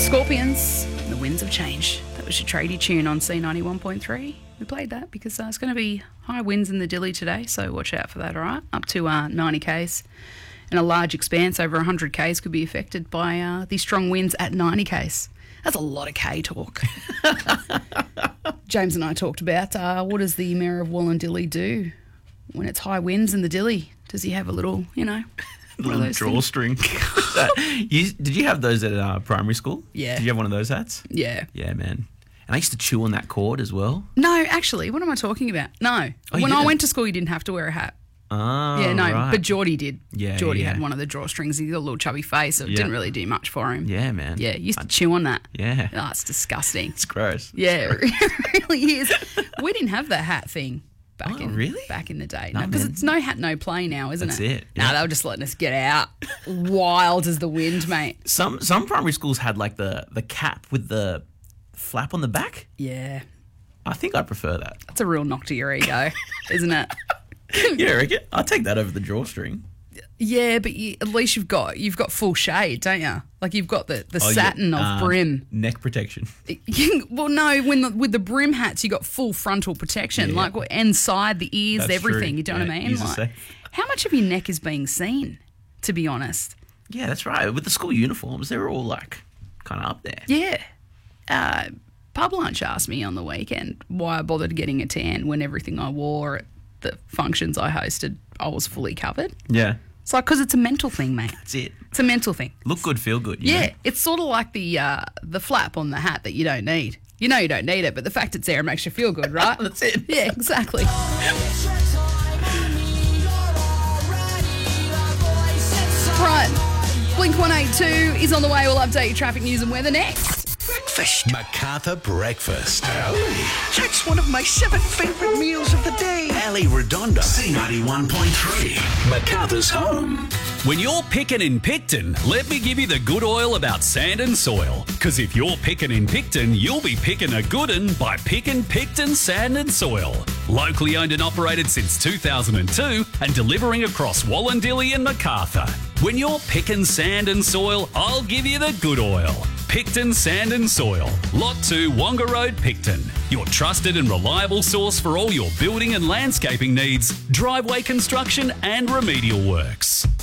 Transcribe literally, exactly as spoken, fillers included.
Scorpions, The Winds of Change. That was your tradie tune on C ninety-one point three. We played that because uh, it's going to be high winds in the Dilly today, so watch out for that, all right? Up to uh, ninety kays. And a large expanse over one hundred kays could be affected by uh, these strong winds at ninety kays. That's a lot of K talk. James and I talked about uh, what does the Mayor of Wollondilly do when it's high winds in the Dilly? Does he have a little, you know... little drawstring. you, did you have those at uh, primary school? Yeah. Did you have one of those hats? Yeah. Yeah, man. And I used to chew on that cord as well. No, actually, what am I talking about? No. Oh, you when I didn't? went to school, you didn't have to wear a hat. Oh, yeah, no, right. but Geordie did. Yeah, Geordie yeah. had one of the drawstrings. He got a little chubby face, so it Yeah. didn't really do much for him. Yeah, man. Yeah, he used to chew on that. Yeah. Oh, it's disgusting. It's gross. Yeah, it really is. We didn't have the hat thing back Oh, in really? back in the day. No, No, because man. it's no hat, no play now, isn't That's it? it, No, yeah. they were just letting us get out, wild as the wind, mate. Some some primary schools had like the, the cap with the flap on the back. Yeah, I think I prefer that. that's a real knock to your ego, isn't it? Yeah, reckon? I'll take that over the drawstring. Yeah, but you, at least you've got you've got full shade, don't you? Like you've got the, the Oh, yeah. satin of Um, brim. Neck protection. Well, no, when the, with the brim hats, you got full frontal protection, Yeah. like what- inside the ears, That's everything. true. You know what I Yeah, mean? ears are Like, safe. how much of your neck is being seen? To be honest, Yeah, that's right. With the school uniforms, they were all like kind of up there. yeah. Uh, Pub lunch asked me on the weekend why I bothered getting a tan when everything I wore at the functions I hosted, I was fully covered. Yeah, It's like because it's a mental thing, mate. that's it. It's a mental thing. Look good, feel good. you Yeah, know? it's sort of like the uh, the flap on the hat that you don't need. You know you don't need it, but the fact it's there makes you feel good, right? That's it. Yeah, exactly. Right, Blink one eighty-two is on the way. We'll update your traffic news and weather next. Breakfast. Macarthur Breakfast. That's one of my seven favourite meals of the day. Ali Redonda. C ninety-one point three. Macarthur's home. When you're picking in Picton, let me give you the good oil about sand and soil. Because if you're picking in Picton, you'll be picking a good un by picking Picton Sand and Soil. Locally owned and operated since two thousand two and delivering across Wollondilly and Macarthur. When you're picking sand and soil, I'll give you the good oil. Picton Sand and Soil, Lot two, Wonga Road, Picton. Your trusted and reliable source for all your building and landscaping needs, driveway construction and remedial works.